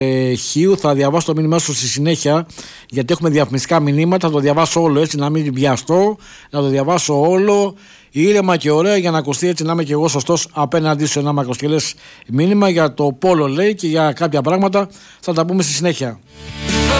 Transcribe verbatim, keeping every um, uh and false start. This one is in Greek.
ε, Χίου. Θα διαβάσω το μήνυμά σου στη συνέχεια, γιατί έχουμε διαφημιστικά μηνύματα. Θα το διαβάσω όλο έτσι, να μην βιαστώ. Να το διαβάσω όλο ήρεμα και ωραία, για να ακουστεί έτσι, να είμαι και εγώ σωστός απέναντί σου. Ένα μακροσκελές μήνυμα για το πόλο, λέει, και για κάποια πράγματα θα τα πούμε στη συνέχεια.